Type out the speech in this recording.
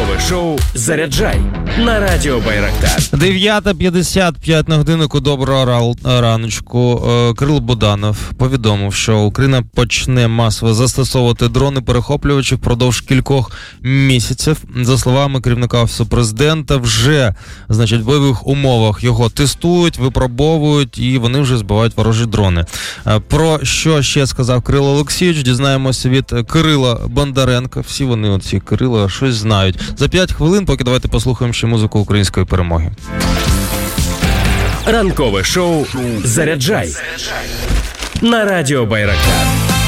Ранкове шоу «Заряджай» на Радіо Байрактар. 9:55 на годиннику. Доброго раночку. Кирило Буданов повідомив, що Україна почне масово застосовувати дрони-перехоплювачі впродовж кількох місяців. За словами керівника Офісу Президента, вже, в бойових умовах його тестують, випробовують і вони вже збивають ворожі дрони. Про що ще сказав Кирило Олексійович, дізнаємося від Кирила Бондаренка. Всі вони, оці Кирила, щось знають. За 5 хвилин, поки давайте послухаємо ще музику української перемоги. Ранкове шоу «Заряджай» на Радіо Байрактар.